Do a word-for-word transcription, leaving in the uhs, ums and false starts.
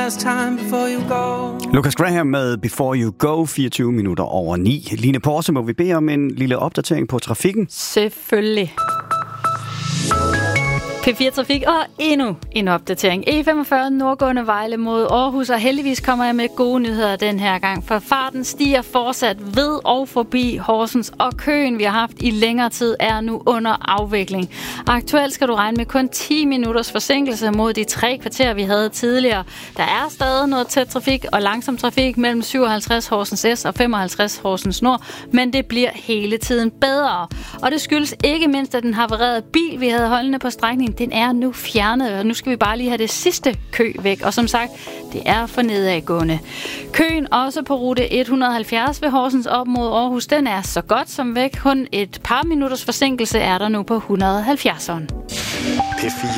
last time before you go. Lucas Graham med Before You Go, fireogtyve minutter over ni. Line Porse, må vi bede om en lille opdatering på trafikken? Selvfølgelig. P fire Trafik og endnu en opdatering. E femogfyrre nordgående Vejle mod Aarhus, og heldigvis kommer jeg med gode nyheder den her gang, for farten stiger fortsat ved og forbi Horsens, og køen, vi har haft i længere tid, er nu under afvikling. Aktuelt skal du regne med kun ti minutters forsinkelse mod de tre kvarter, vi havde tidligere. Der er stadig noget tæt trafik og langsom trafik mellem syvoghalvtreds Horsens S og femoghalvtreds Horsens Nord, men det bliver hele tiden bedre. Og det skyldes ikke mindst, at den havarerede bil, vi havde holdende på strækningen, den er nu fjernet, og nu skal vi bare lige have det sidste kø væk. Og som sagt, det er for nedadgående. Køen også på rute et hundrede og halvfjerds ved Horsens op mod Aarhus, den er så godt som væk. Kun et par minutters forsinkelse er der nu på et hundrede og halvfjerdseren. P fire